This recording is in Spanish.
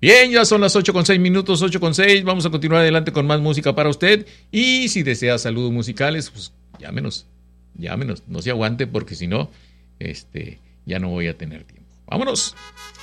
Bien, ya son las 8:06, 8:06. Vamos a continuar adelante con más música para usted. Y si desea saludos musicales, pues llámenos. No se aguante porque si no, ya no voy a tener tiempo. ¡Vámonos!